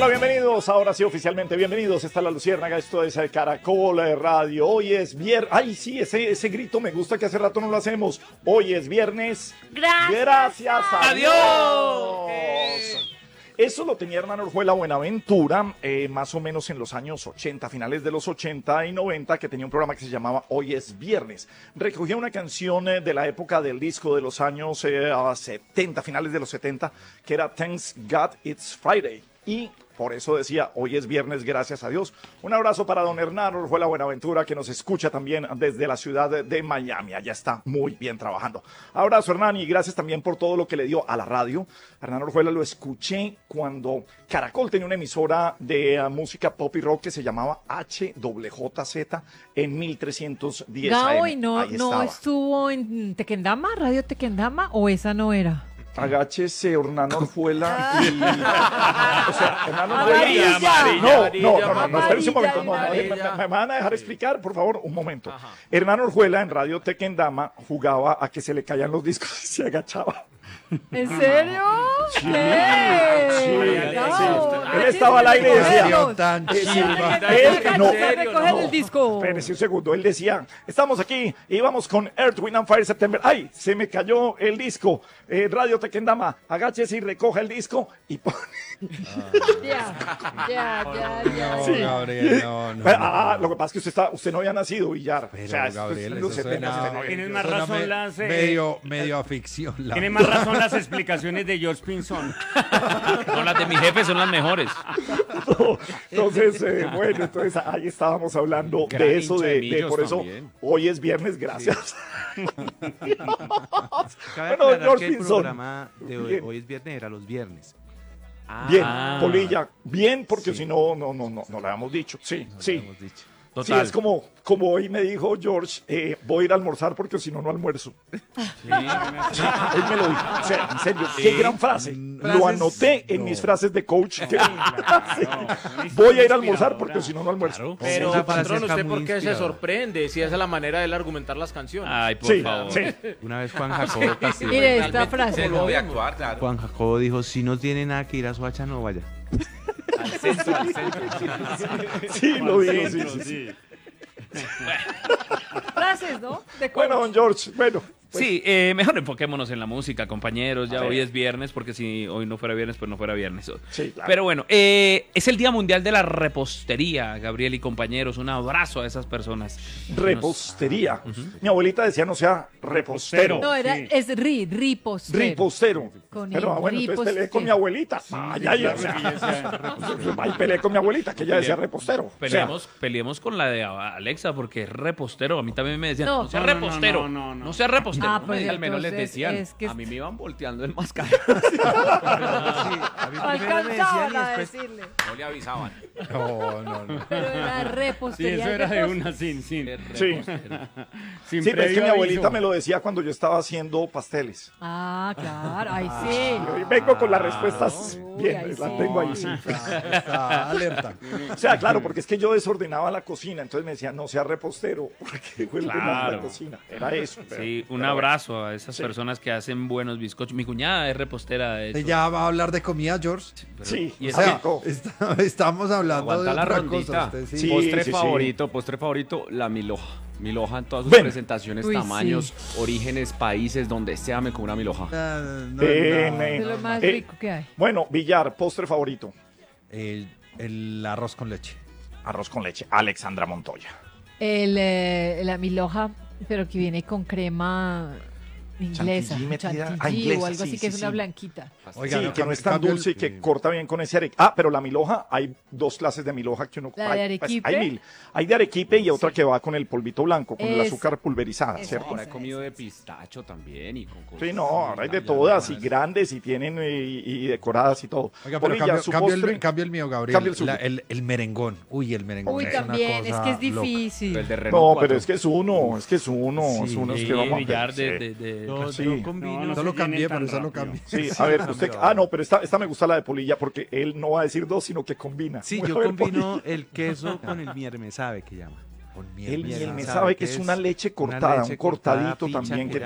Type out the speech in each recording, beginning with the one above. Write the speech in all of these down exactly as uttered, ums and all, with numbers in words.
Hola, bienvenidos. Ahora sí, oficialmente bienvenidos. Está La Luciérnaga, esto es eh, Caracol eh, Radio. Hoy es viernes. Ay, sí, ese, ese grito me gusta que hace rato no lo hacemos. Hoy es viernes. Gracias. Gracias a Adiós. Dios. Eso lo tenía Hernán Orjuela Buenaventura, eh, más o menos en los años ochenta, finales de los ochenta y noventa, que tenía un programa que se llamaba Hoy es Viernes. Recogía una canción eh, de la época del disco de los años eh, setenta, finales de los setenta, que era Thanks God It's Friday. Y por eso decía, hoy es viernes, gracias a Dios. Un abrazo para don Hernán Orjuela Buenaventura, que nos escucha también desde la ciudad de Miami. Allá está muy bien trabajando. Abrazo, Hernán, y gracias también por todo lo que le dio a la radio. Hernán Orjuela lo escuché cuando Caracol tenía una emisora de uh, música pop y rock que se llamaba H W J Z en mil trescientos diez A M. Gabo, ¿y no, no estuvo en Tequendama, Radio Tequendama, o esa no era? Agáchese, Hernán Orjuela. Y, o sea, Hernán Orjuela. No, no, no, no, no, espérense un momento. No, no, me, me, me van a dejar explicar, por favor, un momento. Ajá. Hernán Orjuela en Radio Tequendama jugaba a que se le caían los discos y se agachaba. ¿En serio? Sí, ¿Qué? sí, sí. Él estaba al aire y decía... tan eh, sí, chimba. él, no, recoger no, el disco. Espérese un segundo, él decía, estamos aquí y vamos con Earth, Wind and Fire September. ¡Ay! Se me cayó el disco. Eh, Radio Tequendama, agáchese y recoja el disco y pone... Ya, ya, ya, ya. No, Sí. Gabriel, no, no. Ah, lo que pasa es que usted, está, usted no había nacido, Villar. Pero, o sea, esto Gabriel, es eso los suena- setenta, setenta. Tienes más Suena razón me- las, eh, medio, medio a ficción. la Tiene verdad. más razón las explicaciones de George Pinzón. No, las de mi jefe son las mejores. No, entonces, eh, bueno, entonces ahí estábamos hablando Gran de eso, hincha de, de de- Millos por eso también. hoy es viernes, gracias. Cabe Bueno, aclarar George que el Pinzón. programa de hoy, Bien. hoy es viernes, era los viernes. Bien, Ah. Polilla, bien, porque Sí. si no, no, no, no, no lo habíamos dicho. Sí, No lo sí. hemos dicho. Sí, Total. es como, como hoy me dijo George, eh, voy a ir a almorzar porque si no, no almuerzo. Sí, él me lo dijo. O sea, en serio, qué gran frase. Lo Frases- anoté en no. mis frases de coach. que- Claro, voy a ir a almorzar porque si no, no almuerzo. Pero, Esa frase patrón, está ¿usted muy por qué se inspiradora. sorprende? Si esa es la manera de él argumentar las canciones. Ay, por Sí, favor. sí. Una vez Juan Jacobo Castillo, Mire esta frase. lo voy a actuar, claro. Juan Jacobo dijo, si no tiene nada que ir a Soacha, no vaya. Sí, lo digo, sí, sí, sí. Frases, ¿no? De Bueno, coach. don George, bueno. pues, Sí, eh, mejor enfoquémonos en la música, compañeros. Ya A ver. hoy es viernes, porque si hoy no fuera viernes, pues no fuera viernes. Sí, claro. Pero bueno, eh, es el Día Mundial de la Repostería, Gabriel y compañeros. Un abrazo a esas personas. que nos- Repostería. Mi abuelita decía no sea repostero. No, era, Sí. es ri, ripostero. Ripostero. Con Pero ah, bueno, entonces peleé con mi abuelita. Ay, ay, o sea, ay, peleé con mi abuelita, que ella decía repostero. O sea, Peleemos, peleemos con la de Alexa, porque es repostero. A mí también me decían, No. no, sea No, no, no, repostero. No, no, no, no. sea repostero. Ah, no me pues digan. Al menos les entonces decían. es que A mí me iban volteando el mascarón. alcanzaban a decirle. No le avisaban. No, no, no. Pero era Sí, repostería. eso era de repos- una sin, sin, sí. sin Sí, pero es que mi previo abuelita aviso. me lo decía cuando yo estaba haciendo pasteles. Ah, claro. Ay, Y sí. hoy vengo con las respuestas Uy, bien, ahí las sí. tengo ahí, sí. Está alerta. O sea, claro, porque es que yo desordenaba la cocina, entonces me decía, no sea repostero, porque fue el que más la Claro. cocina. Era eso. pero- Sí, un pero abrazo a esas Sí. personas que hacen buenos bizcochos. Mi cuñada es repostera, de hecho. Usted ya va a hablar de comida, George. bueno. Sí, Y y es O sea, rico. está- estamos hablando Aguanta de la otra rondita. cosa. Usted sí. Sí. Postre sí, sí. favorito, postre favorito, la milhoja. Milhoja en todas sus Ven. presentaciones, Uy, tamaños, orígenes, países, donde sea me como una milhoja. Ah, no, Ven, no. ven. De lo más Eh, rico que hay. Bueno, Villar, postre favorito. El, el arroz con leche. Arroz con leche. Alexandra Montoya. El, eh, la milhoja, pero que viene con crema inglesa. Chantilly metida- ah, chantilly inglesa, o algo sí, así sí, que es sí. una blanquita. Oiga, sí, no, que no cambio- es tan cambio el- dulce y que corta bien con ese arequipe. Ah, pero la milhoja, hay dos clases de milhoja que uno... ¿La de hay, pues, arequipe? hay mil. Hay de arequipe y otra que va con el polvito blanco, con el Esa. azúcar pulverizada, Esa. ¿cierto? Ahora he comido de pistacho también y con cosas. Sí, no, ahora hay de Ya, todas y ya, grandes y tienen y, y decoradas y todo. Oiga, pero Polilla, cambio, su cambio postre. el, cambio el mío, Gabriel. Cambio el suyo. La- el, el merengón. Uy, el merengón. Uy, es una también, es cosa que es loca. difícil. El de Renault No, cuatro. pero es que es uno, es que es uno, Sí, es uno, es Sí, que vamos a Villar de, ver, de, de- Yo, Sí. yo combino. No, no Solo se cambié, llenen por tan eso lo rápido. cambié. Sí, a ver, usted, ah, no, pero esta, esta me gusta la de Polilla porque él no va a decir dos, sino que combina. Sí, Voy yo a ver, combino Polilla. el queso con el miel me sabe que llama. Con miel, El miel, miel me sabe sabe que que es es una leche una cortada, leche un cortada, cortadito picha también que que llaman. tienen.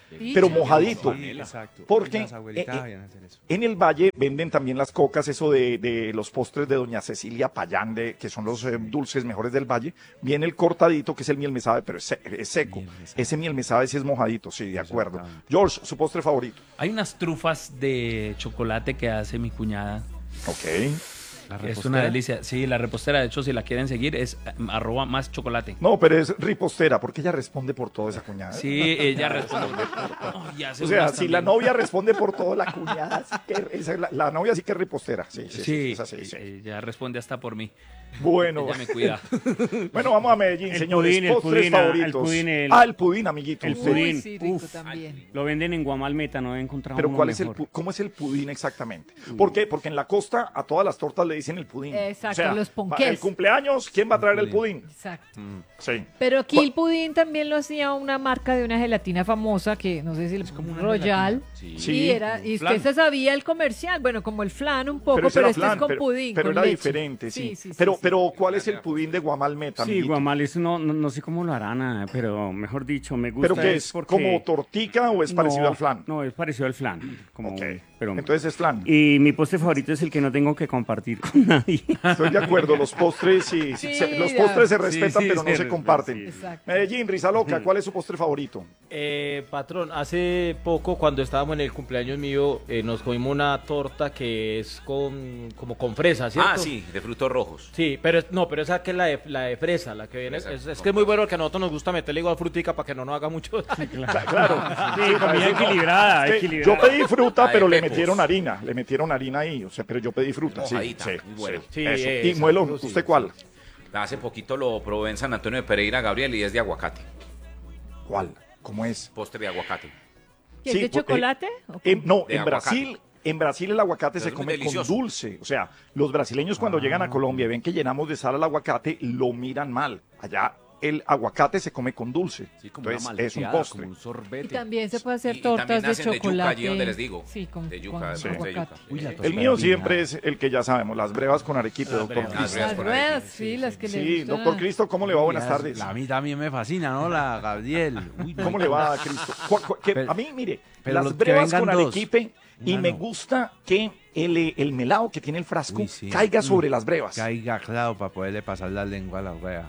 Sí, pero sí. mojadito. Sí, exacto. Porque Las abuelitas eh, eh, sabían hacer eso. En el Valle venden también las cocas, eso de, de los postres de doña Cecilia Payán, de, que son los eh, dulces mejores del Valle. Viene el cortadito, que es el miel me sabe, pero es, se- es seco. Miel me sabe. Ese miel me sabe sí es mojadito, sí, de acuerdo. Exactamente. George, su postre favorito. Hay unas trufas de chocolate que hace mi cuñada. Ok. La Es repostera. una delicia. Sí, la repostera, de hecho, si la quieren seguir, es eh, arroba más chocolate. No, pero es ripostera, porque ella responde por todo esa cuñada. Sí, ella responde. Oh, ya hace O sea, unas si la también. novia responde por todo, la cuñada sí que esa es la, la novia sí que es ripostera. Sí, sí, sí, Sí, es así, sí. ella responde hasta por mí. Bueno, Ella me cuida. bueno, vamos a Medellín, El señores. pudín, el Postres pudín, ah, el favoritos. pudín, el- Ah, el pudín, amiguito. el usted. pudín. Uy, sí, rico Uf. también. Lo venden en Guamalmeta, no he encontrado Pero uno ¿cuál es el mejor. pu- ¿cómo es el pudín exactamente? ¿Por qué? Porque en la costa a todas las tortas le dicen el pudín. Exacto, O sea, los pa- ponqués. El cumpleaños, ¿quién va a traer el pudín? Exacto. Sí. Pero aquí el pudín también lo hacía una marca de una gelatina famosa que no sé si el Royal. Sí. Sí. Y era y usted Flan. se sabía el comercial, bueno, como el flan un poco, pero, ese era este flan, es con pero- pudín, pero con era leche. diferente, sí. sí, sí, pero, sí. pero ¿cuál es el pudín de Guamalmeta? Sí, amiguito? Guamal, eso no, no, no sé cómo lo harán, ah, pero mejor dicho, me gusta. ¿Pero qué es? porque- ¿Como tortica o es parecido No, al flan? No, es parecido al flan. Como, Ok. pero, Entonces es flan. Y mi postre favorito es el que no tengo que compartir con nadie. Estoy de acuerdo, los postres sí, sí, Sí, se- los ya. postres se Sí, respetan, sí, pero no se se respetan, comparten. sí. Exacto. Medellín, Risa Loca, ¿cuál es su postre favorito? Eh, patrón, hace poco cuando estábamos en el cumpleaños mío eh, nos comimos una torta que es con como con fresa, ¿cierto? Ah, sí, de frutos rojos. Sí, pero es- no, pero esa que es la de, la de fresa, la que viene. Fresa, Es, es con que es muy bueno que a nosotros nos gusta meterle igual frutica para que no nos haga mucho daño. Claro. Sí, comida equilibrada, Es que equilibrada. yo pedí fruta, La de pero le Pecos. metieron harina, le metieron harina ahí, o sea, pero yo pedí fruta, sí, Mojadita, sí, muy bueno. sí, Sí, eso. esa, Y Muelón, eso sí, ¿usted sí. cuál? Hace poquito lo probé en San Antonio de Pereira, Gabriel, y es de aguacate. ¿Cuál? ¿Cómo es? Postre de aguacate. ¿Y es Sí, de porque- chocolate? ¿O qué? En- no, De en aguacate. Brasil, en Brasil el aguacate Pero se es muy come con delicioso. dulce. O sea, los brasileños cuando llegan a Colombia y ven que llenamos de sal al aguacate, lo miran mal. Allá el aguacate se come con dulce. Sí, como una Entonces es un malteada, postre. como un Y sorbete. también se puede hacer Y- y tortas también de hacen de yuca chocolate. allí donde les digo. Sí, con, De yuca, con de- de aguacate. yuca. Uy, la Eh, torta El mío de siempre pina. es el que ya sabemos, las brevas con arequipe, doctor brevas. Cristo. Las brevas Las con ruedas, arequipe, sí, las que le Sí, gustan. doctor Cristo, ¿cómo le va? Buenas Ya, tardes. A mí también me fascina, ¿no? La Gabriel. Uy, no. ¿Cómo le va, Cristo? Cu- cu- que Pero- a mí, mire, pero los las que brevas vengan con dos. arequipe y Una me no. gusta que el, el melado que tiene el frasco Uy, sí. caiga Mm. sobre las brevas. Caiga claro para poderle pasar la lengua a la wea.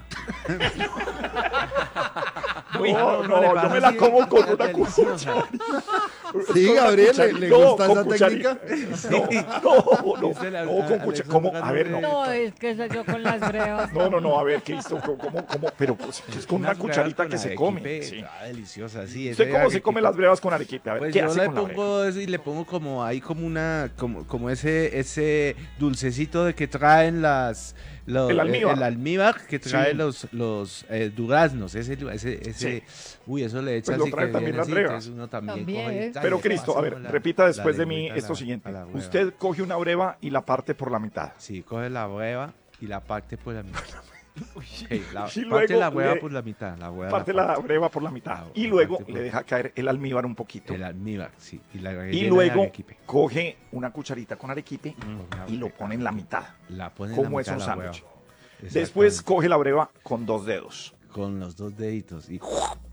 No, no, yo me la como con una cuchara. Sí, Con una Gabriel, cuchara- ¿le- le no, gusta con esa cucharita. técnica? No, no, no, Dice la- no, con Alexandra cuchara. ¿Cómo? A ver, no. No, es que esa yo con las brevas. No, no, no, a ver, Cristo, ¿cómo, cómo, cómo? Pero pues, es con una Unas brevas cucharita con que se arequipe, come. Sí. ah, deliciosa, sí. ¿Usted ese cómo se arequipe. come las brevas con arequipe? A ver, Pues ¿qué yo hace le con la breva? pongo eso y le pongo como ahí como una como, como ese ese dulcecito de que traen las los- El almíbar. el almíbar que trae Sí. los los eh, duraznos, ese ese ese uy, eso le echa Pues lo así trae que también viene las así, brevas. entonces uno también, También. coge y- Pero le Cristo, pasa a ver, con la- repita después la de mí lengüita a esto la- siguiente. a la breva. Usted coge una breva y la parte por la mitad. Sí, coge la breva y la parte por la mitad. Ok, la, Y parte luego la breva le- por la mitad, la breva Parte la breva por la mitad. Ah, Y la luego parte le por- deja caer el almíbar un poquito. el almíbar, sí, y la Y rellena de luego arequipe. coge una cucharita con arequipe Una- y lo pone en la mitad. la pone en como la es mitad un la sándwich. breva. Después Exactamente. coge la breva con dos dedos Con los dos deditos y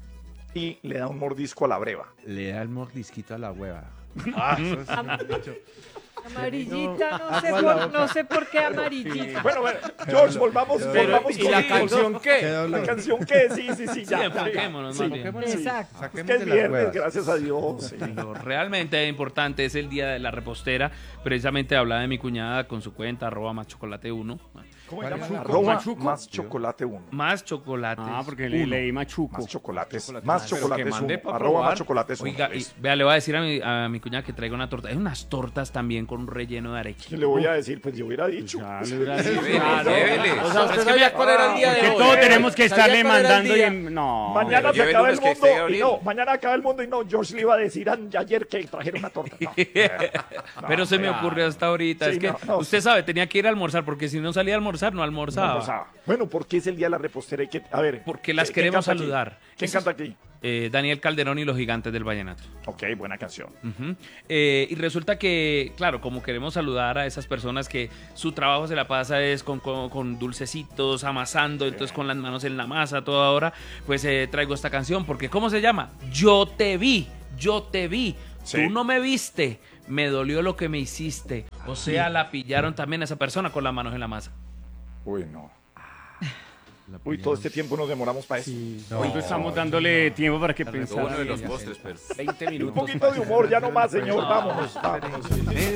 y le da un mordisco a la breva. le da el mordisquito a la hueva. Ah, eso es un dicho. Amarillita, no sé, Agua a la por, boca. no sé por qué amarillita. Bueno, bueno, George, volvamos, Pero, volvamos ¿y con la el- canción qué? Qué La dolor. canción qué, sí, sí, sí, ya. Sí, ya, enfoquémonos, sí. más bien. Exacto. Es Saquemos que es de las viernes, huevas. gracias a Dios. sí. Lo realmente importante es el día de la repostera. Precisamente hablaba de mi cuñada con su cuenta, arroba más chocolate uno. ¿Cómo ¿Cuál se llama? es? Arroba ¿Machuco? más chocolate uno. Más chocolates. Ah, porque le, uno. leí machuco. Más chocolates. Chocolate Más más. Pero chocolates que mande uno. pa' Arroba más probar. chocolates uno. Oiga, y, Listo. vea, le voy a decir a mi, a mi cuñada que traiga una torta. Hay unas tortas también con un relleno de arequipe. ¿Qué le voy a decir? Pues yo hubiera dicho. Ya, le hubiera dicho. Llévele, Claro. llévele. O sea, usted sabía cuál era el día de Que hoy. todos ¿eh? tenemos que ¿Sabía estarle cuál era el mandando y... día? en- No. Mañana pero se lleve acaba el lunes que esté, mundo y Gabriel. no, mañana acaba el mundo y no, George le iba a decir a- ayer que trajera una torta. No. No, Pero se me ya. ocurrió hasta ahorita. Sí, es que no, no. usted sabe, tenía que ir a almorzar porque si no salía a almorzar, no No almorzaba. almorzaba. Bueno, ¿por qué es el día de la repostera? Hay que- A ver. Porque las ¿quién- quién queremos canta aquí? saludar. ¿Quién Eso es- canta aquí? Eh, Daniel Calderón y los gigantes del vallenato. Ok, buena canción. Ujú. Eh, y resulta que, claro, como queremos saludar a esas personas que su trabajo se la pasa es con, con- con dulcecitos, amasando, entonces con las manos en la masa toda hora, pues eh, traigo esta canción porque ¿cómo se llama? Yo te vi yo te vi, Sí. tú no me viste, me dolió lo que me hiciste. O sea, la pillaron también a esa persona con las manos en la masa. Uy, no. Uy, todo este tiempo nos demoramos para eso. Hoy estamos dándole tiempo para que Uno pensara. de los postres, pero veinte Un minutos. poquito de humor, ya no más, señor. Vámonos, vámonos.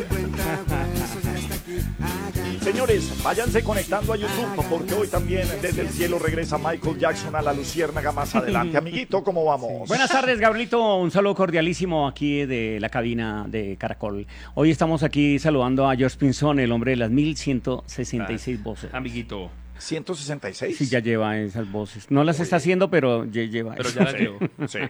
Señores, váyanse conectando a YouTube porque hoy también desde el cielo regresa Michael Jackson a la Luciérnaga más adelante. Amiguito, ¿cómo vamos? Buenas tardes, Gabrielito. Un saludo cordialísimo aquí de la cabina de Caracol. Hoy estamos aquí saludando a George Pinzón, el hombre de las mil ciento sesenta y seis voces. Amiguito, ciento sesenta y seis. Sí, ya lleva esas voces. No las está haciendo, pero ya lleva pero eso. ya la llevo. Sí.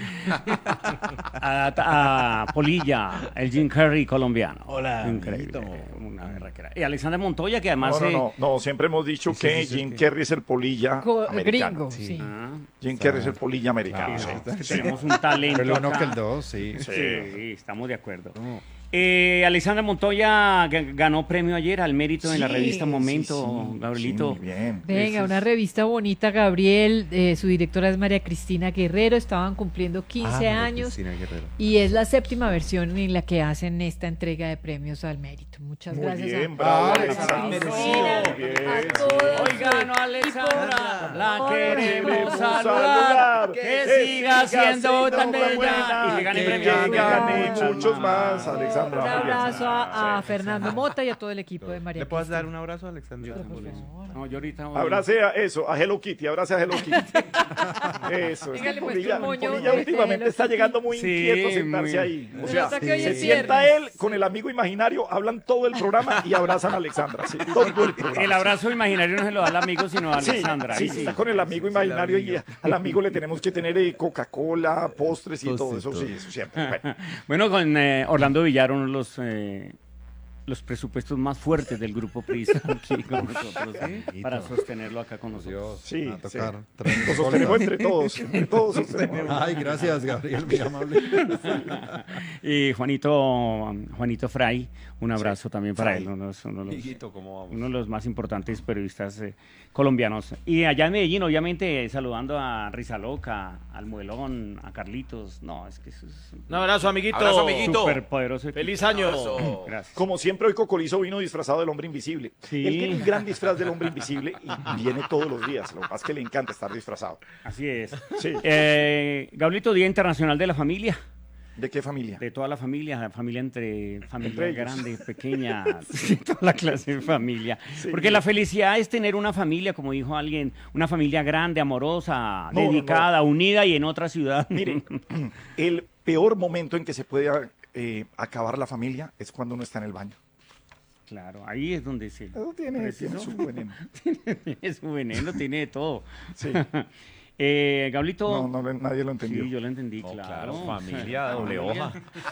A, a Polilla, el Jim Carrey colombiano. Hola, Increíble. amiguito. Una berraquera. Y Alexander Montoya, que además... No, no, eh, no, no, siempre hemos dicho Sí, que sí, sí, Jim sí. Carrey es el polilla Co- americano. gringo, sí. ah, Jim Carrey es el polilla americano. Claro. sí. que tenemos un talento Pero el uno acá. que el dos, sí. Sí, estamos de acuerdo. Eh, Alexander Montoya g- ganó premio ayer al mérito en la Sí, revista Momento, sí, sí. Gabrielito. Sí, muy bien. Venga, una revista bonita, Gabriel. eh, su directora es María Cristina Guerrero. Estaban cumpliendo quince Ah, María años. Cristina Guerrero. Y es la séptima versión en la que hacen esta entrega de premios al mérito. Muchas Muy gracias bien, a, bravo, a Alexandra. Cristina, Muy bien, a sí. todos. Hoy ganó Alexandra, la queremos Queremos saludar, saludar, que siga siendo tan bella buena, y que gane que premios. gane muchos muchos más, Alexandra. Un muy bien. abrazo a, a Sí. Fernando Mota y a todo el equipo de María ¿Le puedes Cristina. dar un abrazo a Alexandra? Pero, por favor. No, yo ahorita voy- Abrace a eso, a Hello Kitty, abrace a Hello Kitty. Eso, es que Dígale, pues, Polilla, un moño Polilla de últimamente Hello está Kitty. llegando muy Sí, inquieto a sentarse muy- ahí. O Se sea, nota que hoy se es sienta viernes. él con el amigo imaginario, hablan todo el programa y abrazan a Alexandra. Sí, todo el programa. El abrazo imaginario no se lo da al amigo, sino a Sí, Alexandra. sí, ahí sí. está con el amigo imaginario y al amigo le tenemos que tener eh, Coca-Cola, postres y todo eso, sí, eso siempre. Bueno. Bueno, con eh, Orlando Villar, uno de los, eh, los presupuestos más fuertes del grupo Prisa, aquí con nosotros, ¿sí? Para sostenerlo acá con nosotros. Sí, A sí. tocar. Traer Lo sostenemos entre todos, entre todos sostenemos. Ay, gracias, Gabriel, muy amable. Y Juanito, Juanito Fray, un abrazo también para Fray. él, uno de los, uno de los- Hijito, ¿cómo vamos? uno de los más importantes periodistas eh, colombianos. Y allá en Medellín, obviamente, saludando a Rizaloca, al Muelón, a Carlitos. No, es que eso es Un abrazo, amiguito. Abrazo, amiguito. súper poderoso. Feliz año. Abrazo. Gracias. Como siempre, hoy Cocolizo vino disfrazado del hombre invisible. Sí. Él tiene un gran disfraz del hombre invisible y viene todos los días. Lo que pasa es que le encanta estar disfrazado. Así es. Sí. Eh, Gablito, Día Internacional de la Familia. ¿De qué familia? De toda la familia, la familia entre familia Entre ellos. grande, pequeña, de toda la clase de familia. Sí. Porque la felicidad es tener una familia, como dijo alguien, una familia grande, amorosa, No, no, dedicada, unida y en otra ciudad. Mire, el peor momento en que se puede eh, acabar la familia es cuando uno está en el baño. Claro, ahí es donde se Eso tiene, precisó. tiene su veneno. tiene su veneno, tiene de todo. Sí. Eh, Gablito. No, no, le- nadie lo entendió. Sí, yo lo entendí, No, claro. claro, familia, doble hoja.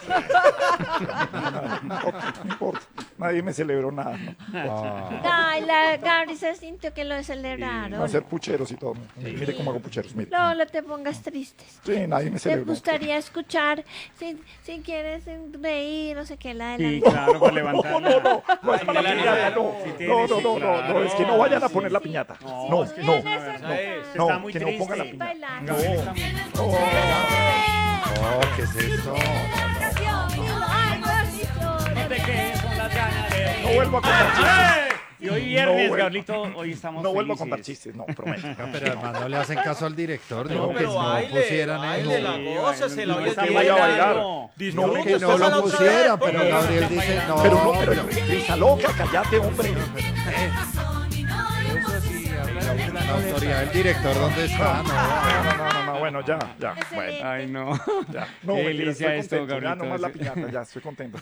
No, no importa. Nadie me celebró nada. ¿no? Ay, la Gabri se sintió que lo Va a celebraron. hacer pucheros y todo. Mire cómo hago pucheros, mire. No, no te pongas tristes. Sí, nadie me ¿Te celebró. gustaría escuchar si, si quieres reír, no sé qué, la de la Sí, niña? claro, para No, levantar. no, no, no, no es para la Ay, piñata, no. sí No, tiene, no, sí, no, no, no, claro. es que no vayan a Sí, poner la sí. piñata. No, No, es que no, Tienes esa no, cara. no, está muy que no pongan la triste. piñata. Bailando. No, no, Oh, ¿qué es esto? No te quedes con las ganas de- no vuelvo a contar chistes. Y hoy viernes, No, Gablito, hoy estamos No vuelvo a felices. contar chistes, no, prometo. Pero además no le hacen caso al director. No, Dijo que pero no baile, pusieran baile, eso. la gózasela, No hoy es está que vaya a bailar. bailando. No, Que no lo pusieran, pero Gabriel dice no. Pero no, pero Risa loca, cállate, hombre. La autoridad del director, ¿dónde está? No, No. no, no, no, no, bueno, ya, ya, bueno, Ay, no. ya. No, Qué mentira, delicia estoy esto, contento, ya Gablito. nomás la piñata, ya, estoy contento.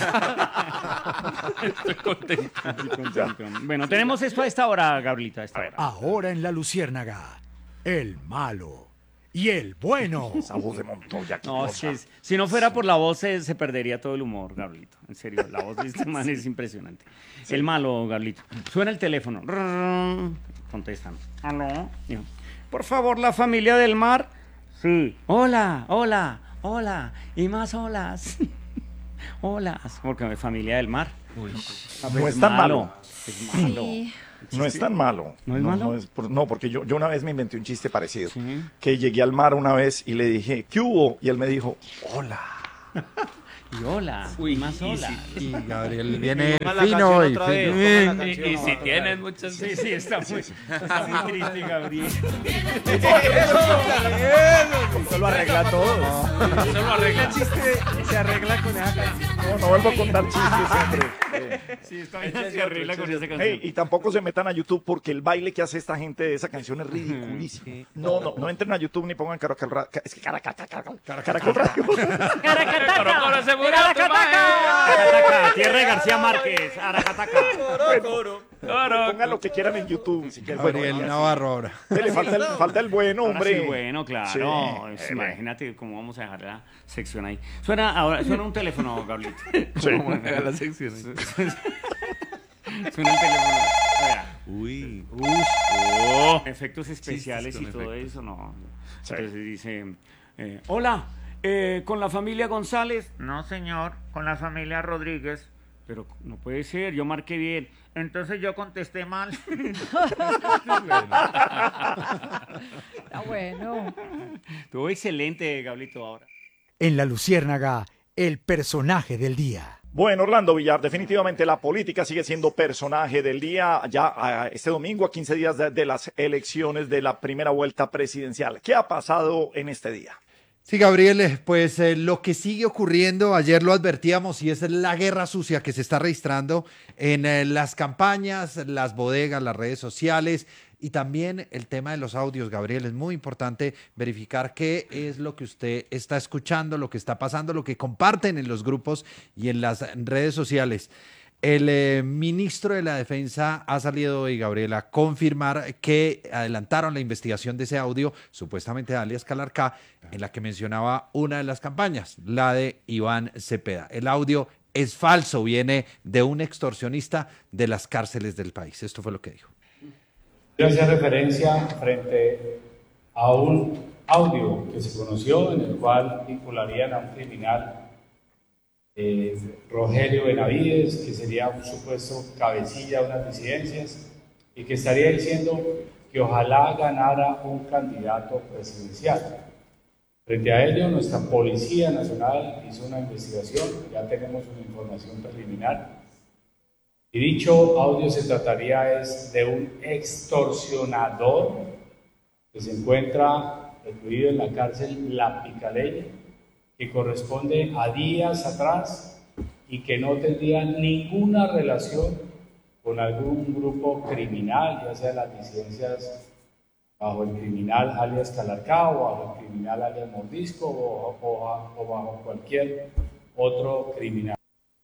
Estoy contento. Bueno, tenemos esto a esta hora, Gablito, a esta hora. Ahora en la Luciérnaga, el malo y el bueno. Esa voz de Montoya, qué No, cosa. es que si no fuera por la voz se, se perdería todo el humor, Gablito. En serio, la voz de este man es impresionante. El malo, Gablito. Suena el teléfono. Rrrr. Contestan. ¿Aló? Dijo, por favor, la familia del mar. Sí. Hola, hola, hola. Y más olas. Olas. Porque es familia del mar. No es tan malo. Es malo. Sí. No es tan malo. ¿No es malo? No, es por- no, porque yo, yo una vez me inventé un chiste parecido. Que llegué al mar una vez y le dije, ¿qué hubo? Y él me dijo, hola. Y hola, Uy, y más y hola. si- Y Gabriel viene Pongan la fino canción y otra fino. vez, pongan la Y, canción y si otra tienes vez. muchas... Sí, sí, está muy, está muy triste, Gabriel. Eso lo arregla todo. Eso lo arregla. Se arregla con esa canción. No, no vuelvo a contar chistes, hombre. Eh, Sí, está bien, se arregla con esa canción. hey, y tampoco se metan a YouTube porque el baile que hace esta gente de esa canción es ridiculísimo. No, no, no entren a YouTube ni pongan Caracol Radio. Es que Caracol Radio. Caracol Radio. Pero ahora se murió tu imagen. Aracataca, tierra de García Márquez, Aracataca. Pongan lo que quieran en YouTube. Si quieren. Bueno, Gabriel bueno, Navarro ahora. le falta el, falta el bueno, Ahora hombre. sí, bueno, claro. Sí, Es- eh, imagínate cómo vamos a dejar la sección ahí. Suena ahora, suena un teléfono, Gabrielito. Sí. Vamos a dejar la sección. Suena un teléfono. Vea. Uy. Oh, efectos especiales Chistes y con todo efectos. eso, no. Sí. Entonces dice, eh, hola, eh, ¿con la familia González? No, señor, con la familia Rodríguez. Pero no puede ser, yo marqué bien. Entonces yo contesté mal. Está bueno. Estuvo excelente, Gablito, ahora. En La Luciérnaga, el personaje del día. Bueno, Orlando Villar, definitivamente la política sigue siendo personaje del día ya a este domingo, a quince días de, de las elecciones de la primera vuelta presidencial. ¿Qué ha pasado en este día? Sí, Gabriel, eh, pues eh, lo que sigue ocurriendo, ayer lo advertíamos, y es la guerra sucia que se está registrando en eh, las campañas, las bodegas, las redes sociales y también el tema de los audios, Gabriel. Es muy importante verificar qué es lo que usted está escuchando, lo que está pasando, lo que comparten en los grupos y en las redes sociales. El eh, ministro de la Defensa ha salido hoy, Gabriel, a confirmar que adelantaron la investigación de ese audio, supuestamente de alias Calarcá, en la que mencionaba una de las campañas, la de Iván Cepeda. El audio es falso, viene de un extorsionista de las cárceles del país. Esto fue lo que dijo. Quiero hacer referencia frente a un audio que se conoció en el cual vincularían a un criminal, eh, Rogelio Benavides, que sería un supuesto cabecilla de unas disidencias y que estaría diciendo que ojalá ganara un candidato presidencial. Frente a ello, nuestra Policía Nacional hizo una investigación, ya tenemos una información preliminar. Y dicho audio se trataría es de un extorsionador que se encuentra recluido en la cárcel La Picaleña, que corresponde a días atrás y que no tendría ninguna relación con algún grupo criminal, ya sea las disidencias bajo el criminal alias Calarcá o bajo el criminal alias Mordisco o, o, o bajo cualquier otro criminal.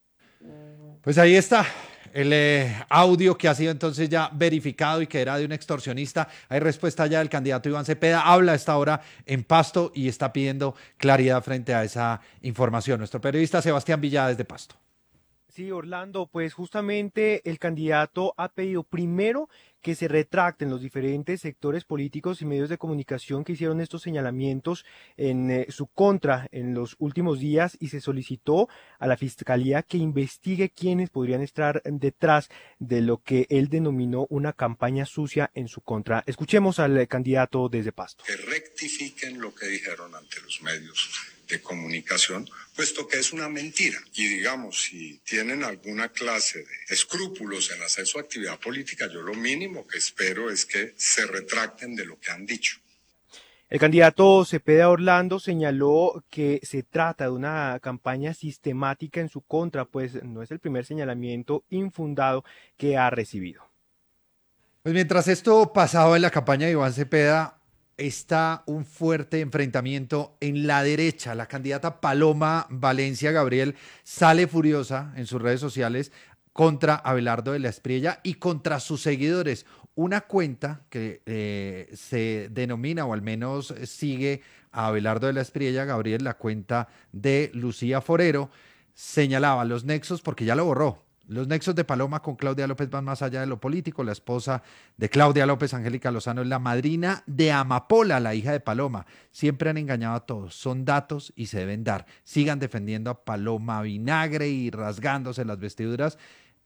Pues ahí está. El eh, audio que ha sido entonces ya verificado y que era de un extorsionista. Hay respuesta ya del candidato Iván Cepeda. Habla a esta hora en Pasto y está pidiendo claridad frente a esa información. Nuestro periodista Sebastián Villada desde Pasto. Sí, Orlando, pues justamente el candidato ha pedido primero que se retracten los diferentes sectores políticos y medios de comunicación que hicieron estos señalamientos en eh, su contra en los últimos días y se solicitó a la Fiscalía que investigue quiénes podrían estar detrás de lo que él denominó una campaña sucia en su contra. Escuchemos al candidato desde Pasto. Que rectifiquen lo que dijeron ante los medios de comunicación, puesto que es una mentira. Y digamos, si tienen alguna clase de escrúpulos en hacer su actividad política, yo lo mínimo que espero es que se retracten de lo que han dicho. El candidato Cepeda Orlando señaló que se trata de una campaña sistemática en su contra, pues no es el primer señalamiento infundado que ha recibido. Pues mientras esto pasaba en la campaña de Iván Cepeda, está un fuerte enfrentamiento en la derecha. La candidata Paloma Valencia, Gabriel, sale furiosa en sus redes sociales contra Abelardo de la Espriella y contra sus seguidores. Una cuenta que eh, se denomina, o al menos sigue a Abelardo de la Espriella, Gabriel, la cuenta de Lucía Forero, señalaba los nexos, porque ya lo borró. Los nexos de Paloma con Claudia López van más allá de lo político. La esposa de Claudia López, Angélica Lozano, es la madrina de Amapola, la hija de Paloma. Siempre han engañado a todos. Son datos y se deben dar. Sigan defendiendo a Paloma Vinagre y rasgándose las vestiduras.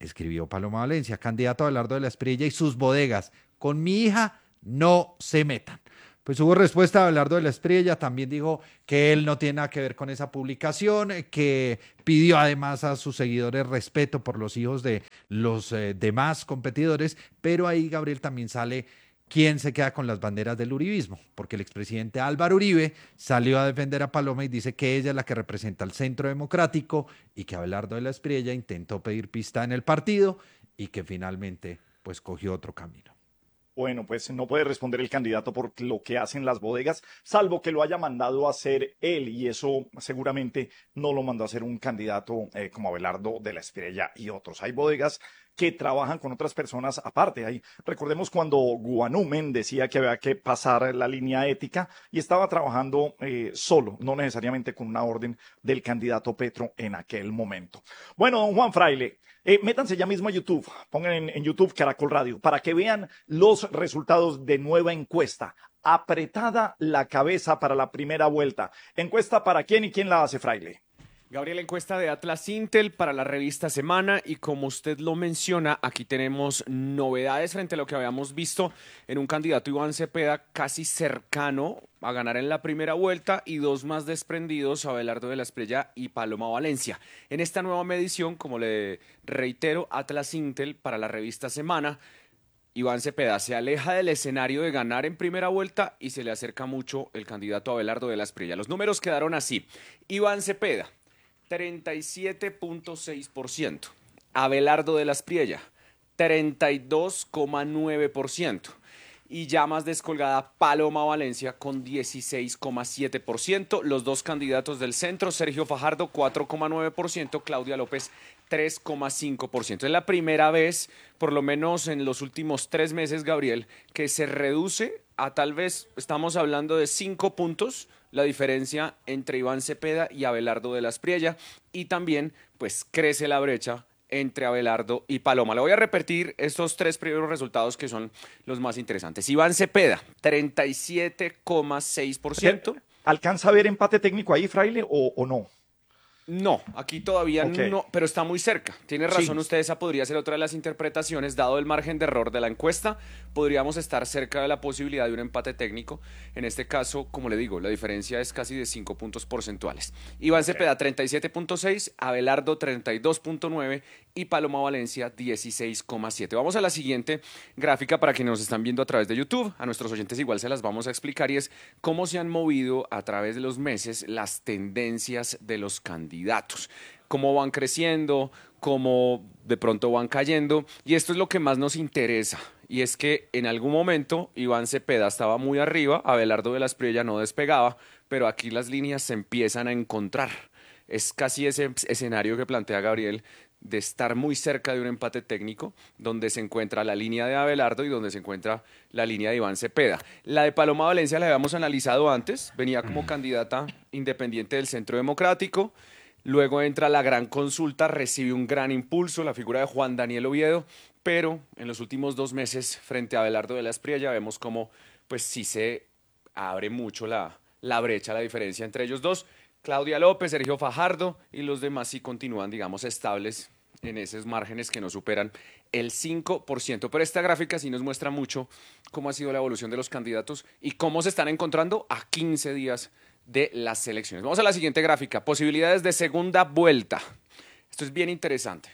escribió Paloma Valencia, candidato Abelardo de la Espriella y sus bodegas. Con mi hija no se metan. Pues hubo respuesta de Abelardo de la Espriella, también dijo que él no tiene nada que ver con esa publicación, que pidió además a sus seguidores respeto por los hijos de los eh, demás competidores, pero ahí, Gabriel, también sale quién se queda con las banderas del uribismo, porque el expresidente Álvaro Uribe salió a defender a Paloma y dice que ella es la que representa al centro democrático y que Abelardo de la Espriella intentó pedir pista en el partido y que finalmente pues cogió otro camino. Bueno, pues no puede responder el candidato por lo que hacen las bodegas, salvo que lo haya mandado a hacer él, y eso seguramente no lo mandó a hacer un candidato eh, como Abelardo de la Espriella y otros. Hay bodegas que trabajan con otras personas aparte. Ahí, recordemos cuando Guanumen decía que había que pasar la línea ética y estaba trabajando eh, solo, no necesariamente con una orden del candidato Petro en aquel momento. Bueno, don Juan Fraile, Eh, métanse ya mismo a YouTube, pongan en, en YouTube Caracol Radio, para que vean los resultados de nueva encuesta. Apretada la cabeza para la primera vuelta. ¿Encuesta para quién y quién la hace, Fraile? Gabriel, encuesta de Atlas Intel para la revista Semana, y como usted lo menciona, aquí tenemos novedades frente a lo que habíamos visto en un candidato Iván Cepeda casi cercano a ganar en la primera vuelta y dos más desprendidos, Abelardo de la Espriella y Paloma Valencia. En esta nueva medición, como le reitero, Atlas Intel para la revista Semana, Iván Cepeda se aleja del escenario de ganar en primera vuelta y se le acerca mucho el candidato Abelardo de la Espriella. Los números quedaron así: Iván Cepeda, treinta y siete punto seis por ciento. Abelardo de la Espriella, treinta y dos coma nueve por ciento. Y ya más descolgada Paloma Valencia con dieciséis coma siete por ciento. Los dos candidatos del centro, Sergio Fajardo, cuatro coma nueve por ciento. Claudia López, tres coma cinco por ciento. Es la primera vez, por lo menos en los últimos tres meses, Gabriel, que se reduce a tal vez, estamos hablando de cinco puntos, la diferencia entre Iván Cepeda y Abelardo de la Espriella, y también pues crece la brecha entre Abelardo y Paloma. Le voy a repetir estos tres primeros resultados que son los más interesantes. Iván Cepeda, treinta y siete coma seis por ciento. ¿Alcanza a ver empate técnico ahí, Fraile, o, o no? No, aquí todavía Okay. no, pero está muy cerca. Tiene razón Sí. usted, esa podría ser otra de las interpretaciones. Dado el margen de error de la encuesta, podríamos estar cerca de la posibilidad de un empate técnico. En este caso, como le digo, la diferencia es casi de cinco puntos porcentuales. Iván Okay. Cepeda, treinta y siete punto seis, Abelardo, treinta y dos punto nueve y Paloma Valencia, dieciséis coma siete. Vamos a la siguiente gráfica para quienes nos están viendo a través de YouTube. A nuestros oyentes igual se las vamos a explicar, y es cómo se han movido a través de los meses las tendencias de los candidatos. Candidatos, cómo van creciendo, cómo de pronto van cayendo, y esto es lo que más nos interesa, y es que en algún momento Iván Cepeda estaba muy arriba, Abelardo de la Espriella no despegaba, pero aquí las líneas se empiezan a encontrar. Es casi ese escenario que plantea Gabriel, de estar muy cerca de un empate técnico, donde se encuentra la línea de Abelardo y donde se encuentra la línea de Iván Cepeda. La de Paloma Valencia la habíamos analizado antes, venía como candidata independiente del Centro Democrático. Luego entra la gran consulta, recibe un gran impulso, la figura de Juan Daniel Oviedo, pero en los últimos dos meses, frente a Abelardo de la Espriella, vemos como pues sí se abre mucho la, la brecha, la diferencia entre ellos dos. Claudia López, Sergio Fajardo y los demás sí continúan, digamos, estables en esos márgenes que no superan el cinco por ciento. Pero esta gráfica sí nos muestra mucho cómo ha sido la evolución de los candidatos y cómo se están encontrando a quince días de las elecciones. Vamos a la siguiente gráfica, posibilidades de segunda vuelta. Esto es bien interesante.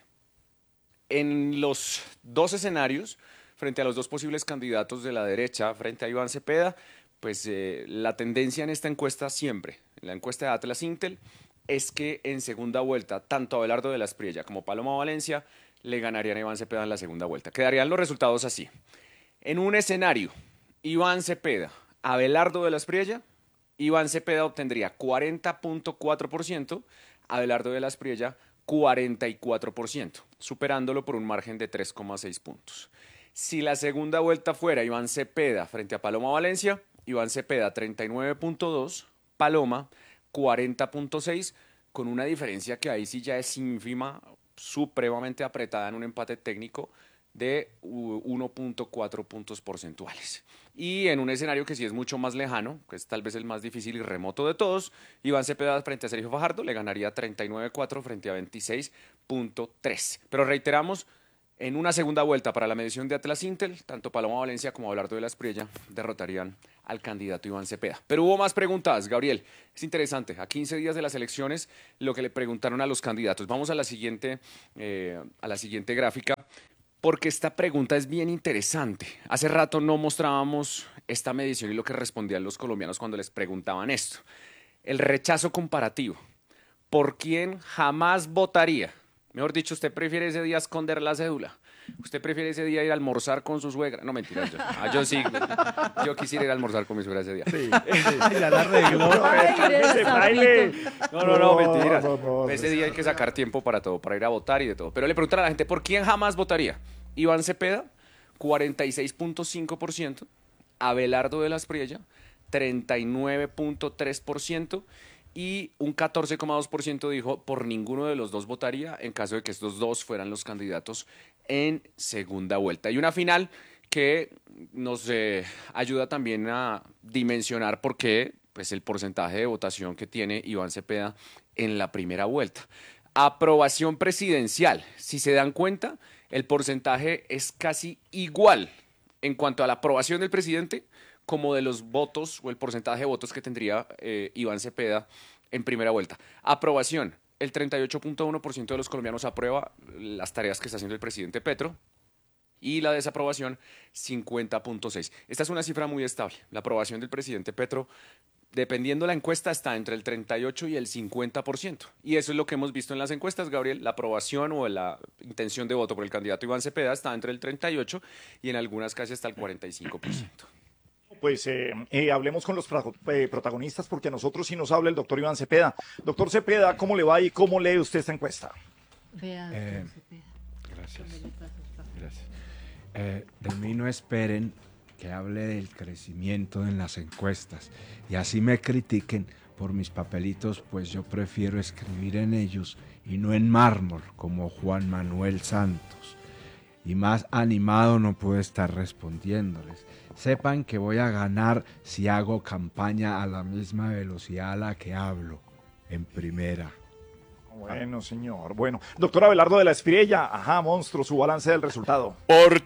En los dos escenarios, frente a los dos posibles candidatos de la derecha, frente a Iván Cepeda, pues eh, la tendencia en esta encuesta siempre, en la encuesta de Atlas Intel, es que en segunda vuelta, tanto Abelardo de la Espriella como Paloma Valencia le ganarían a Iván Cepeda en la segunda vuelta. Quedarían los resultados así. En un escenario, Iván Cepeda, Abelardo de la Espriella, Iván Cepeda obtendría cuarenta punto cuatro por ciento, Abelardo de la Espriella cuarenta y cuatro por ciento, superándolo por un margen de tres coma seis puntos. Si la segunda vuelta fuera Iván Cepeda frente a Paloma Valencia, Iván Cepeda treinta y nueve punto dos, Paloma cuarenta punto seis, con una diferencia que ahí sí ya es ínfima, supremamente apretada en un empate técnico de uno punto cuatro puntos porcentuales. Y en un escenario que sí es mucho más lejano, que es tal vez el más difícil y remoto de todos, Iván Cepeda frente a Sergio Fajardo le ganaría treinta y nueve punto cuatro frente a veintiséis punto tres. Pero reiteramos, En una segunda vuelta para la medición de Atlas Intel, tanto Paloma Valencia como Abelardo de la Espriella derrotarían al candidato Iván Cepeda. Pero hubo más preguntas, Gabriel. Es interesante, a quince días de las elecciones, lo que le preguntaron a los candidatos. Vamos a la siguiente, eh, a la siguiente gráfica, porque esta pregunta es bien interesante. Hace rato no mostrábamos esta medición y lo que respondían los colombianos cuando les preguntaban esto. El rechazo comparativo. ¿Por quién jamás votaría? Mejor dicho, ¿usted prefiere ese día esconder la cédula? ¿Usted prefiere ese día ir a almorzar con su suegra? No, mentira, yo, ah, yo sí. Yo quisiera ir a almorzar con mi suegra ese día. Sí, sí. Ya la arregló. No, no, no, mentira. No, no, no, ese día hay que sacar tiempo para todo, para ir a votar y de todo. Pero le preguntan a la gente, ¿por quién jamás votaría? Iván Cepeda, cuarenta y seis punto cinco por ciento. Abelardo de la Espriella, treinta y nueve punto tres por ciento. Y un catorce coma dos por ciento dijo por ninguno de los dos votaría en caso de que estos dos fueran los candidatos en segunda vuelta. Y una final que nos eh, ayuda también a dimensionar por qué pues, el porcentaje de votación que tiene Iván Cepeda en la primera vuelta. Aprobación presidencial. Si se dan cuenta, el porcentaje es casi igual en cuanto a la aprobación del presidente como de los votos o el porcentaje de votos que tendría eh, Iván Cepeda en primera vuelta. Aprobación, el treinta y ocho punto uno por ciento de los colombianos aprueba las tareas que está haciendo el presidente Petro y la desaprobación, cincuenta punto seis por ciento. Esta es una cifra muy estable. La aprobación del presidente Petro, dependiendo de la encuesta, está entre el treinta y ocho y el cincuenta por ciento. Y eso es lo que hemos visto en las encuestas, Gabriel. La aprobación o la intención de voto por el candidato Iván Cepeda está entre el treinta y ocho y en algunas casi hasta el cuarenta y cinco por ciento. Pues eh, eh, hablemos con los pro, eh, protagonistas porque a nosotros sí nos habla el doctor Iván Cepeda. Doctor Cepeda, ¿cómo le va y cómo lee usted esta encuesta? Vea, eh, gracias. Gracias. Eh, de mí no esperen que hable del crecimiento en las encuestas y así me critiquen por mis papelitos, pues yo prefiero escribir en ellos y no en mármol como Juan Manuel Santos. Y más animado no puedo estar respondiéndoles. Sepan que voy a ganar si hago campaña a la misma velocidad a la que hablo, en primera. Bueno, señor. Bueno, doctor Abelardo de la Espriella, ajá, monstruo, su balance del resultado. Por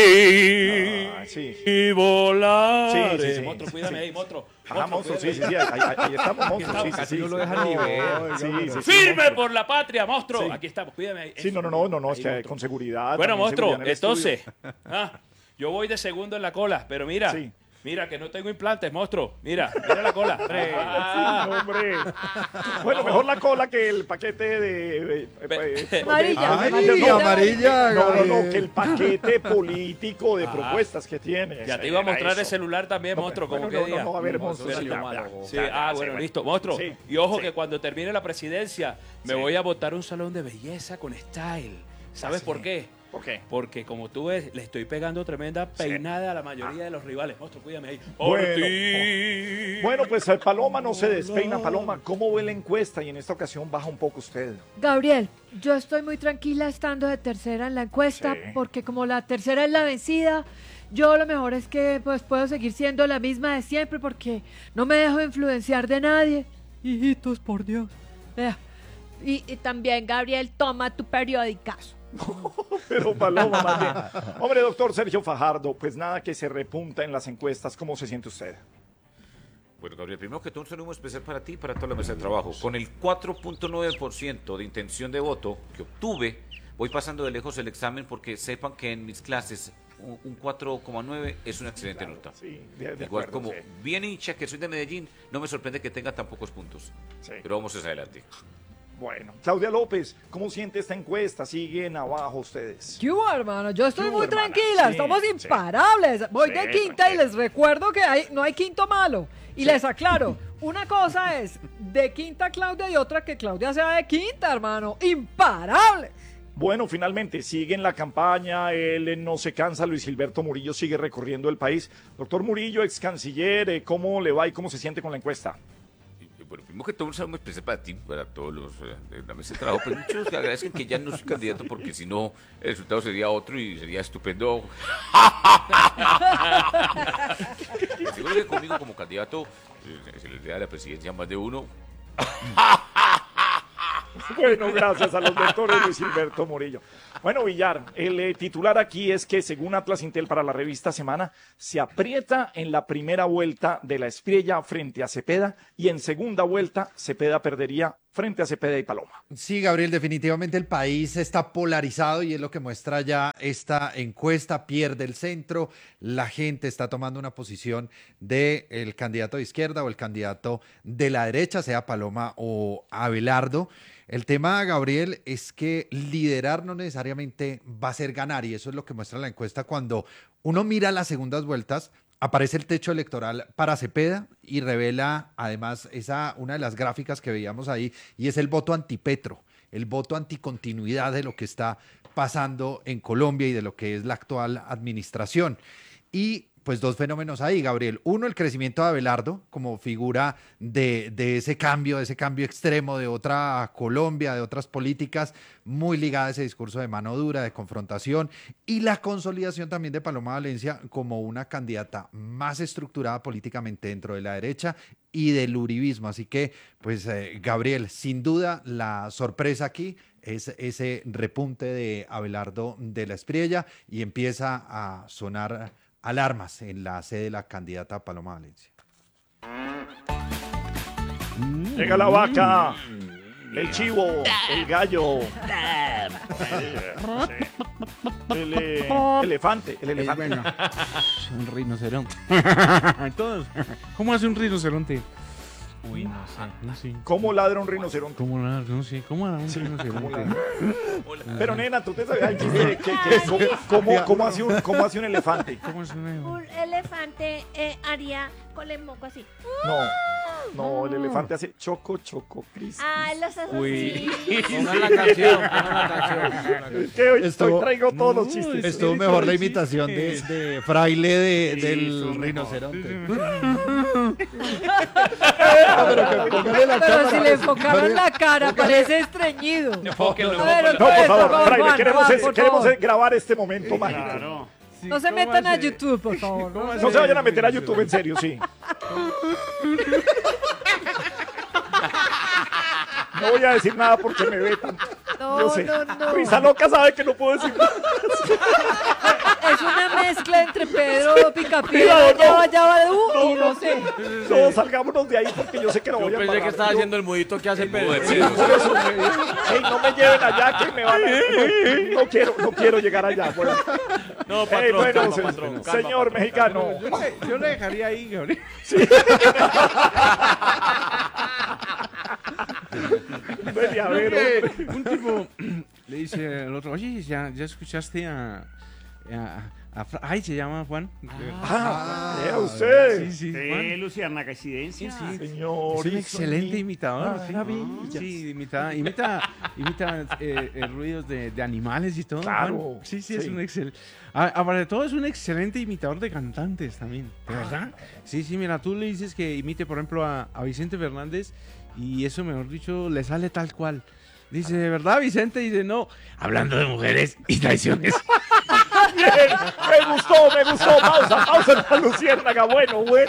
ti ah, sí. y volar. Sí, sí, sí. Monstruo, cuídame sí. ahí, monstruo. Ajá, monstruo, sí, sí, sí, ahí, ahí, ahí estamos, monstruo. Sí, Casi sí, no sí, lo dejan sí. ni ver. Sí, sí, sí, ¡Firme monstruo. por la patria, monstruo! Sí. Aquí estamos, cuídame ahí. Sí, no, no, no, no, no, es que con seguridad. Bueno, monstruo, seguridad en el entonces, estudio. ah, yo voy de segundo en la cola, pero mira, Sí. mira que no tengo implantes, monstruo. Mira, mira la cola. Hombre. Ah, sí, hombre. Bueno, mejor la cola que el paquete de... de- de- Amarilla, Ay, amarilla. amarilla. No, no, no, Gabriel. que el paquete político de Ah. propuestas que tiene. Ya te iba a Era mostrar eso. el celular también, No, monstruo, bueno, como no, que no, día. no, a ver, No, monstruo, eso sí, sí ya, lo ya. malo. Sí, Ya, ya, ah, sí, bueno, listo, monstruo. Sí, Y ojo sí. que cuando termine la presidencia me Sí. voy a botar un salón de belleza con style. ¿Sabes sí. por qué? ¿Por qué? Porque como tú ves, le estoy pegando tremenda peinada a la mayoría de los rivales. Monstruo, cuídame ahí. Por Bueno, ti. Bueno, pues eh, Paloma no se despeina. Paloma, ¿cómo ve la encuesta? Y en esta ocasión baja un poco usted. Gabriel, yo estoy muy tranquila estando de tercera en la encuesta Sí. porque como la tercera es la vencida, yo lo mejor es que pues puedo seguir siendo la misma de siempre porque no me dejo influenciar de nadie. Hijitos, por Dios. Vea. Y, y también, Gabriel, toma tu periodicazo. Pero Paloma, más bien. Hombre, doctor Sergio Fajardo, pues nada que se repunta en las encuestas. ¿Cómo se siente usted? Bueno, Gabriel, primero que todo, un saludo especial para ti y para toda la mesa de trabajo. Con el cuatro punto nueve por ciento de intención de voto que obtuve, voy pasando de lejos el examen porque sepan que en mis clases un, un cuatro coma nueve es una excelente Claro, nota. sí, de- de Igual acuerdo, como sí. bien hincha que soy de Medellín, no me sorprende que tenga tan pocos puntos. Sí. Pero vamos hacia adelante. Bueno, Claudia López, ¿cómo siente esta encuesta? ¿Siguen abajo ustedes? ¿Qué hubo, hermano? Yo estoy ¿Qué hubo, muy hermana? tranquila, Sí, estamos sí. imparables. Voy Sí, de quinta y tranquila. les recuerdo que hay, no hay quinto malo. Y les aclaro, una cosa es de quinta Claudia y otra que Claudia sea de quinta, hermano. Imparables. Bueno, finalmente siguen la campaña, él eh, no se cansa, Luis Gilberto Murillo sigue recorriendo el país. Doctor Murillo, ex canciller, eh, ¿cómo le va y cómo se siente con la encuesta? Bueno, primero que todo, un saludo muy especial para ti, para todos los eh, de la mesa de trabajo. Pero muchos que agradecen que ya no soy candidato porque si no, el resultado sería otro y sería estupendo. Seguro que conmigo como candidato eh, se les da la presidencia a más de uno. Bueno, gracias a los doctores Luis Gilberto Murillo. Bueno, Villar, el eh, titular aquí es que según Atlas Intel para la revista Semana, se aprieta en la primera vuelta de la Espriella frente a Cepeda y en segunda vuelta Cepeda perdería frente a Cepeda y Paloma. Sí, Gabriel, definitivamente el país está polarizado y es lo que muestra ya esta encuesta. Pierde el centro, la gente está tomando una posición del candidato de izquierda o el candidato de la derecha, sea Paloma o Abelardo. El tema, Gabriel, es que liderar no necesariamente va a ser ganar, y eso es lo que muestra la encuesta. Cuando uno mira las segundas vueltas, aparece el techo electoral para Cepeda y revela además esa, una de las gráficas que veíamos ahí, y es el voto antipetro, el voto anticontinuidad de lo que está pasando en Colombia y de lo que es la actual administración. Y pues dos fenómenos ahí, Gabriel. Uno, el crecimiento de Abelardo como figura de, de ese cambio, de ese cambio extremo de otra Colombia, de otras políticas, muy ligada a ese discurso de mano dura, de confrontación, y la consolidación también de Paloma Valencia como una candidata más estructurada políticamente dentro de la derecha y del uribismo. Así que, pues, eh, Gabriel, sin duda la sorpresa aquí es ese repunte de Abelardo de la Espriella y empieza a sonar alarmas en la sede de la candidata Paloma Valencia. Llega la vaca, el chivo, el gallo, el eh, elefante, el elefante. Bueno, un rinoceronte. Todos. ¿Cómo hace un rinoceronte? Uy, no sé, no sé. ¿Cómo ladra un rinoceronte? ¿Cómo ladra? No sé, ¿cómo ladra un Sí, rinoceronte? ¿cómo ladra? Pero nena, tú te sabías el chiste de que, que- ¿cómo, cómo, cómo hace un, cómo hace un elefante? ¿Cómo es una... Un elefante eh, haría con el moco así. No, no, el elefante hace choco, choco, cris. Ah, los hace Uy. así. Pongan la canción, pongan la canción. Que hoy, Estuvo- hoy traigo todos los chistes. Estuvo mejor la imitación de, de Fraile de, del rinoceronte. Pero si le enfocaron la cara, parece estreñido. Enfóquenlo, A ver, enfóquenlo. No, por otra vez, favor, Juan, Fraile, Juan, queremos, es- por queremos favor. es grabar este momento mágico. Claro. No se metan a YouTube, por favor. ¿no? No se vayan a meter a YouTube, en serio, sí. No voy a decir nada porque me vetan. No, Yo sé. no, no. Risa loca sabe que no puedo decir nada. Es una mezcla entre Pedro Picapiedra, No, no. ya va, ya va, uh, y no sé. No, salgámonos de ahí porque yo sé que no Yo voy a pensé parar. que estaba Yo- haciendo el mudito que hace Pedro. Sí, por eso me- Ey, no me lleven allá que me van a... No, no quiero, no quiero llegar allá. Bueno, No, Ey, patrón, bueno, calma, se- patrón, calma, señor patrón, mexicano. Yo le, yo le dejaría ahí, Gabriel. Vete a ver, Eh, hombre. un tipo le dice al otro, oye, ¿ya, ya escuchaste a, a, a Fra- ay, se llama Juan? Ah, vea usted. Sí, sí, Sí, Juan. Luciana Coincidencia. Sí, sí. Señor. Es un excelente imitador. sí. Maravillas. Sí, imita, imita, imita eh, eh, ruidos de, de animales y todo. Claro, Juan. Sí, sí, es sí. un excelente. Aparte de todo, es un excelente imitador de cantantes también. ¿De verdad? Sí, sí, mira, tú le dices que imite, por ejemplo, a, a Vicente Fernández y eso, mejor dicho, le sale tal cual. Dice, ¿de verdad, Vicente? Dice, no, hablando de mujeres y traiciones. Bien, me gustó, me gustó. Pausa, pausa en la luciérnaga. Bueno, bueno.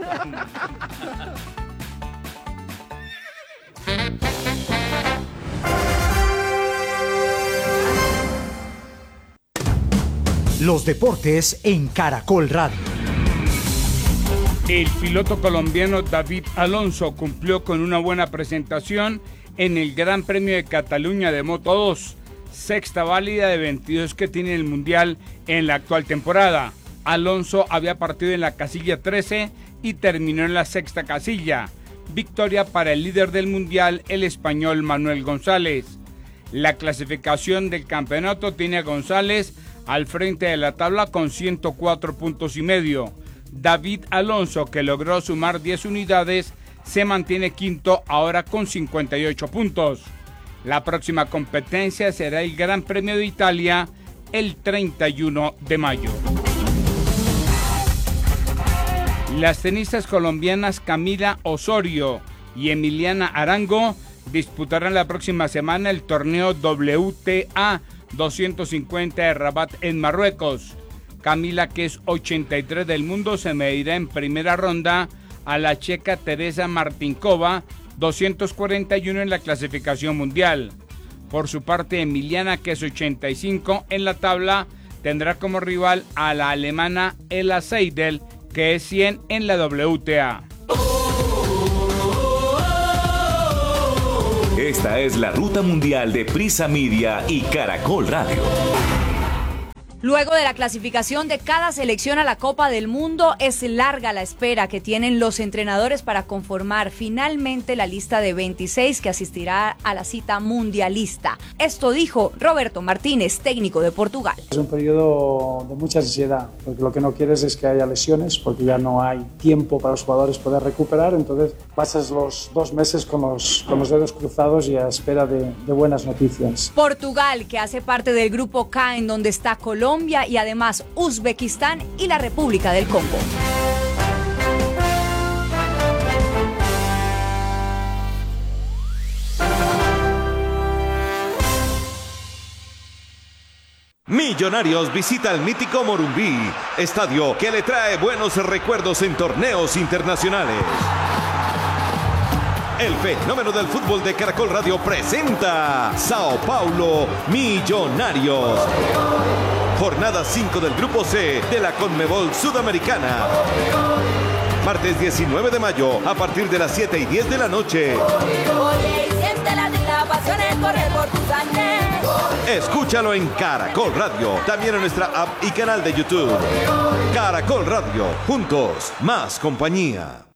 Los deportes en Caracol Radio. El piloto colombiano David Alonso cumplió con una buena presentación en el Gran Premio de Cataluña de Moto dos, sexta válida de veintidós que tiene el Mundial en la actual temporada. Alonso había partido en la casilla trece y terminó en la sexta casilla. Victoria para el líder del Mundial, el español Manuel González. La clasificación del campeonato tiene a González al frente de la tabla con ciento cuatro puntos y medio. David Alonso, que logró sumar diez unidades, se mantiene quinto ahora con cincuenta y ocho puntos. La próxima competencia será el Gran Premio de Italia el treinta y uno de mayo. Las tenistas colombianas Camila Osorio y Emiliana Arango disputarán la próxima semana el torneo W T A doscientos cincuenta de Rabat en Marruecos. Camila, que es ochenta y tres del mundo, se medirá en primera ronda a la checa Teresa Martinkova, doscientos cuarenta y uno en la clasificación mundial. Por su parte, Emiliana, que es ochenta y cinco en la tabla, tendrá como rival a la alemana Ella Seidel, que es cien en la W T A. Esta es la ruta mundial de Prisa Media y Caracol Radio. Luego de la clasificación de cada selección a la Copa del Mundo, es larga la espera que tienen los entrenadores para conformar finalmente la lista de veintiséis que asistirá a la cita mundialista. Esto dijo Roberto Martínez, técnico de Portugal. Es un periodo de mucha ansiedad, porque lo que no quieres es que haya lesiones, porque ya no hay tiempo para los jugadores poder recuperar, entonces pasas los dos meses con los, con los dedos cruzados y a espera de, de buenas noticias. Portugal, que hace parte del grupo K, en donde está Colombia, Colombia y además Uzbekistán y la República del Congo. Millonarios visita el mítico Morumbí, estadio que le trae buenos recuerdos en torneos internacionales. El fenómeno del fútbol de Caracol Radio presenta Sao Paulo Millonarios. Jornada cinco del Grupo C de la Conmebol Sudamericana. Martes diecinueve de mayo a partir de las siete y diez de la noche. Escúchalo en Caracol Radio, también en nuestra app y canal de YouTube. Caracol Radio, juntos, más compañía.